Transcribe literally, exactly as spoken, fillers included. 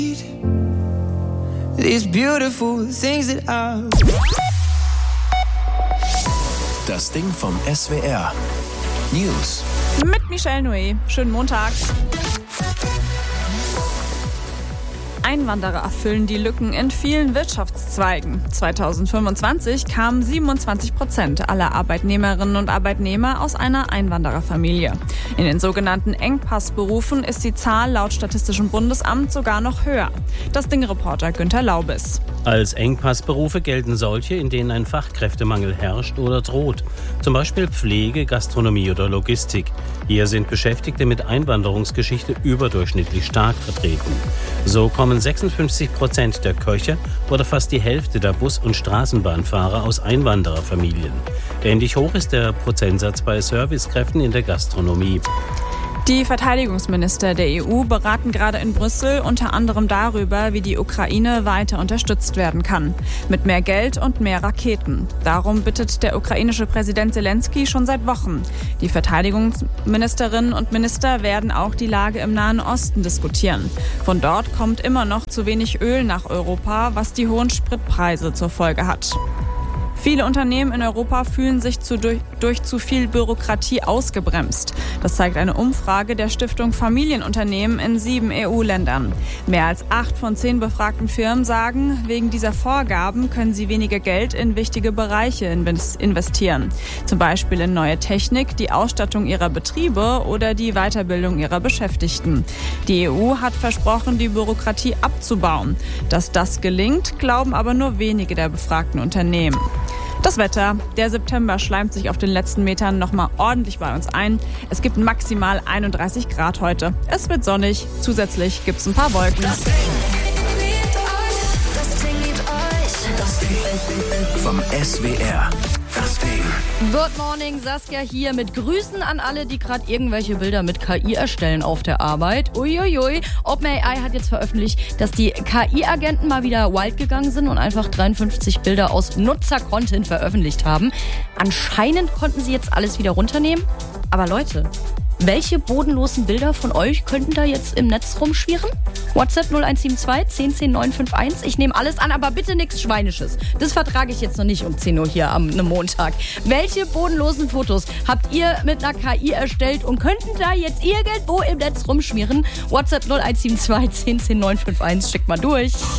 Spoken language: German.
These beautiful things that I... Das Ding vom S W R. News. Mit Michelle Noé. Schönen Montag. Einwanderer füllen die Lücken in vielen Wirtschaftszweigen. zweitausendfünfundzwanzig kamen siebenundzwanzig Prozent aller Arbeitnehmerinnen und Arbeitnehmer aus einer Einwandererfamilie. In den sogenannten Engpassberufen ist die Zahl laut Statistischem Bundesamt sogar noch höher. Das Ding-Reporter Günther Laubis. Als Engpassberufe gelten solche, in denen ein Fachkräftemangel herrscht oder droht. Zum Beispiel Pflege, Gastronomie oder Logistik. Hier sind Beschäftigte mit Einwanderungsgeschichte überdurchschnittlich stark vertreten. So kommen sechsundfünfzig Prozent der Köche oder fast die Hälfte der Bus- und Straßenbahnfahrer aus Einwandererfamilien. Ähnlich hoch ist der Prozentsatz bei Servicekräften in der Gastronomie. Die Verteidigungsminister der E U beraten gerade in Brüssel unter anderem darüber, wie die Ukraine weiter unterstützt werden kann. Mit mehr Geld und mehr Raketen. Darum bittet der ukrainische Präsident Zelensky schon seit Wochen. Die Verteidigungsministerinnen und Minister werden auch die Lage im Nahen Osten diskutieren. Von dort kommt immer noch zu wenig Öl nach Europa, was die hohen Spritpreise zur Folge hat. Viele Unternehmen in Europa fühlen sich zu, durch, durch zu viel Bürokratie ausgebremst. Das zeigt eine Umfrage der Stiftung Familienunternehmen in sieben E U-Ländern. Mehr als acht von zehn befragten Firmen sagen, wegen dieser Vorgaben können sie weniger Geld in wichtige Bereiche investieren. Zum Beispiel in neue Technik, die Ausstattung ihrer Betriebe oder die Weiterbildung ihrer Beschäftigten. Die E U hat versprochen, die Bürokratie abzubauen. Dass das gelingt, glauben aber nur wenige der befragten Unternehmen. Das Wetter. Der September schleimt sich auf den letzten Metern nochmal ordentlich bei uns ein. Es gibt maximal einunddreißig Grad heute. Es wird sonnig. Zusätzlich gibt es ein paar Wolken. Das Ding. Das Ding liebt euch. Das Ding vom S W R. Das Ding. Good morning, Saskia hier mit Grüßen an alle, die gerade irgendwelche Bilder mit K I erstellen auf der Arbeit. Uiuiui. OpenAI hat jetzt veröffentlicht, dass die K I-Agenten mal wieder wild gegangen sind und einfach dreiundfünfzig Bilder aus Nutzer-Content veröffentlicht haben. Anscheinend konnten sie jetzt alles wieder runternehmen. Aber Leute, welche bodenlosen Bilder von euch könnten da jetzt im Netz rumschwirren? WhatsApp null eins sieben zwei, zehn zehn neun fünf eins. Ich nehme alles an, aber bitte nichts Schweinisches. Das vertrage ich jetzt noch nicht um zehn Uhr hier am ne Montag. Welche bodenlosen Fotos habt ihr mit einer K I erstellt und könnten da jetzt irgendwo im Netz rumschwirren? WhatsApp null eins sieben zwei, zehn zehn neun fünf eins. Schickt mal durch.